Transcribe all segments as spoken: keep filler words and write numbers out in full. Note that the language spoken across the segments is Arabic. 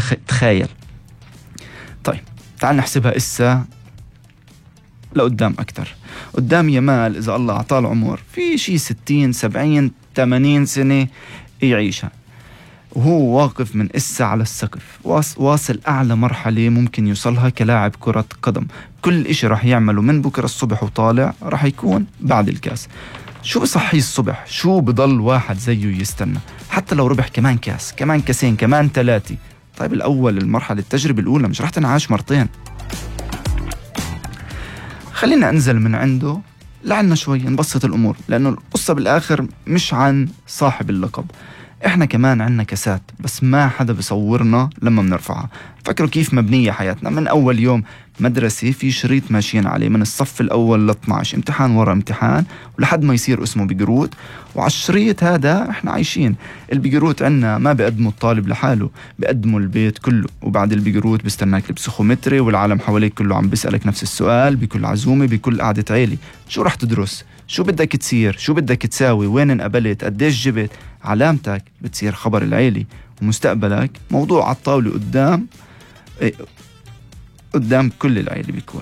تخيل. طيب تعال نحسبها إسا لقدام أكتر. قدام يامال إذا الله أعطاه العمر في شي ستين سبعين ثمانين سنة يعيشها، وهو واقف من إسا على السقف، واصل أعلى مرحلة ممكن يوصلها كلاعب كرة قدم. كل إشي رح يعمله من بكرة الصبح وطالع رح يكون بعد الكاس. شو بصحي الصبح؟ شو بضل واحد زيه يستنى؟ حتى لو ربح كمان كاس، كمان كاسين، كمان ثلاثة. طيب الأول المرحلة التجربة الأولى مش رح تنعاش مرتين. خلينا أنزل من عنده لعنا شوي نبسط الأمور، لأنه القصة بالآخر مش عن صاحب اللقب. إحنا كمان عنا كاسات بس ما حدا بصورنا لما بنرفعها. فكروا كيف مبنية حياتنا من أول يوم مدرسة في شريط ماشيين عليه من الصف الأول ل اثنا عشر، امتحان ورا امتحان، ولحد ما يصير اسمه بقروت. وعلى الشريط هذا إحنا عايشين. البقروت عنا ما بيقدموا الطالب لحاله، بيقدموا البيت كله. وبعد البقروت بيستناك البسيخومتري والعالم حواليك كله عم بيسألك نفس السؤال بكل عزومة بكل قعدة عيلة. شو رح تدرس؟ شو بدك تصير؟ شو بدك تساوي؟ وين انقبلت؟ قديش جبت؟ علامتك بتصير خبر العيلة، ومستقبلك موضوع على الطاولة قدام إيه قدام كل العيلة بيكون.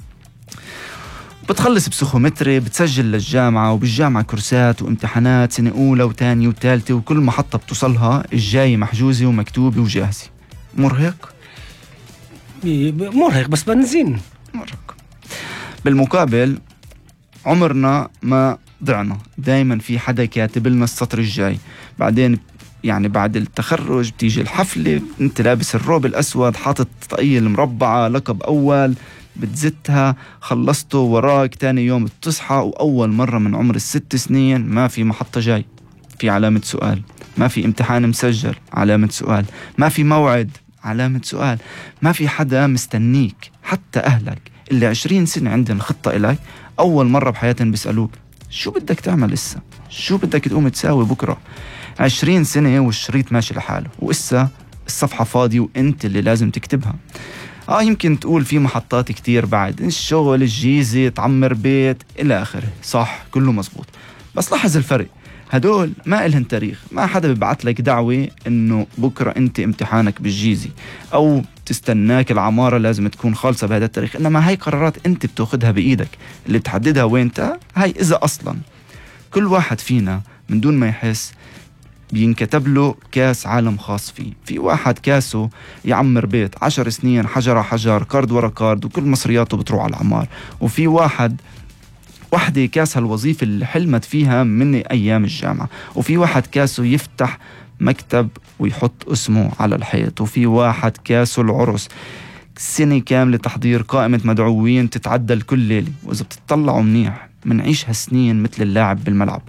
بتخلص بسيخومتري، بتسجل للجامعة، وبالجامعة كورسات وامتحانات سنة أولى وتانية وثالثة، وكل محطة بتوصلها الجاي محجوزة ومكتوبة وجاهزة. مرهق؟ مرهق بس بنزين. مرهق. بالمقابل عمرنا ما ضعنا، دايما في حدا كاتب لنا السطر الجاي. بعدين يعني بعد التخرج بتيجي الحفلة، انت لابس الروب الأسود، حاطط طاقية المربعة، لقب أول، بتزتها، خلصته، وراك تاني يوم بتصحى، وأول مرة من عمر الست سنين ما في محطة جاي، في علامة سؤال. ما في امتحان مسجل، علامة سؤال. ما في موعد، علامة سؤال. ما في حدا مستنيك، حتى أهلك اللي عشرين سنة عندهم خطة إلك أول مرة بحياتهم بيسألوك شو بدك تعمل إسا؟ شو بدك تقوم تساوي بكرة؟ عشرين سنة والشريط ماشي لحاله، وإسا الصفحة فاضية وإنت اللي لازم تكتبها. آه يمكن تقول في محطات كتير بعد، الشغل، الجيزة، تعمر بيت، إلى آخره. صح، كله مزبوط. بس لاحظ الفرق، هدول ما إلهن تاريخ. ما حدا ببعت لك دعوة إنه بكرة أنت امتحانك بالجيزة، أو تستناك العمارة لازم تكون خالصة بهذا التاريخ. إنما هاي قرارات أنت بتاخدها بإيدك، اللي بتحددها وينتا. هاي إذا أصلا كل واحد فينا من دون ما يحس بينكتب له كاس عالم خاص فيه. في واحد كاسه يعمر بيت عشر سنين، حجر حجر، كارد ورا كارد، وكل مصرياته بتروح على العمار. وفي واحد واحدة كاسها الوظيفة اللي حلمت فيها من أيام الجامعة. وفي واحد كاسه يفتح مكتب ويحط اسمه على الحيط. وفي واحد كاسه العرس، سنة كاملة تحضير قائمة مدعوين تتعدل كل ليلة. وإذا بتطلعوا منيح منعيش هالسنين مثل اللاعب بالملعب،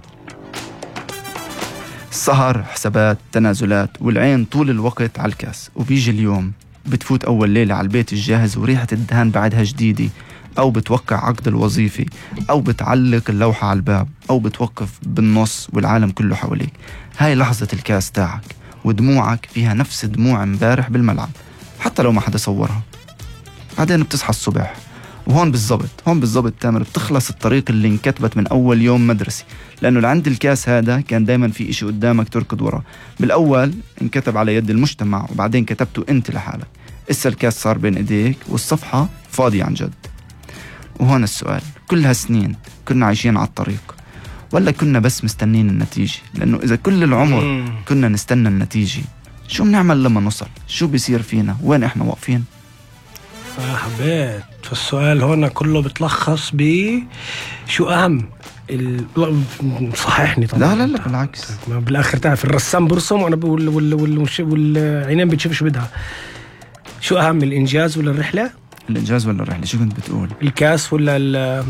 السهر، حسابات، تنازلات، والعين طول الوقت على الكاس. وبيجي اليوم بتفوت أول ليلة على البيت الجاهز وريحة الدهان بعدها جديدة، أو بتوقع عقد الوظيفة، أو بتعلق اللوحة على الباب، أو بتوقف بالنص والعالم كله حواليك. هاي لحظة الكاس تاعك، ودموعك فيها نفس دموع امبارح بالملعب حتى لو ما حدا صورها. بعدين بتصحى الصبح، وهون بالضبط هون بالضبط تامر بتخلص الطريق اللي انكتبت من أول يوم مدرسي. لأنه لعند الكاس هذا كان دايما في إشي قدامك تركض وراه. بالأول انكتب على يد المجتمع، وبعدين كتبته أنت لحالك. إسا الكاس صار بين إيديك والصفحة فاضية عن جد. وهون السؤال، كل هالسنين كنا عايشين على الطريق، ولا كنا بس مستنين النتيجة؟ لأنه إذا كل العمر كنا نستنى النتيجة، شو بنعمل لما نوصل؟ شو بيصير فينا؟ وين إحنا واقفين؟ حبيت فالسؤال هون كله بتلخص ب شو أهم ال... صحيحني طبعا. لا لا لا بالعكس، بالآخر تعرف الرسام برسم وأنا بقول وال... وال... والعينين بتشوف شو بدها. شو أهم، الإنجاز ولا الرحلة؟ الإنجاز ولا الرحلة؟ شو كنت بتقول؟ الكاس ولا ال...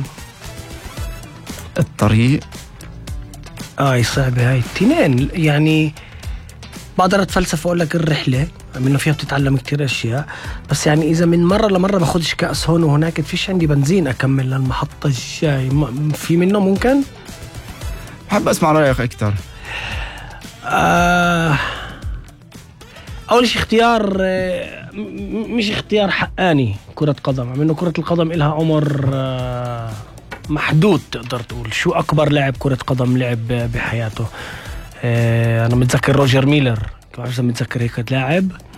الطريق؟ آه صعبة هاي التنين. يعني بقدر أتفلسف وأقول لك الرحلة منه فيها بتتعلم كتير أشياء، بس يعني إذا من مرة لمرة باخدش كأس هون وهناك فيش عندي بنزين أكمل للمحطة الجاي، في منه ممكن؟ بحب أسمع رأيك أكتر. آه أول شيء اختيار آه مش اختيار حقاني كرة قدم، لأنه كرة القدم إلها عمر آه محدود. تقدر تقول شو أكبر لاعب كرة قدم لعب بحياته؟ آه أنا متذكر روجر ميلر، كيف متذكر هيك لاعب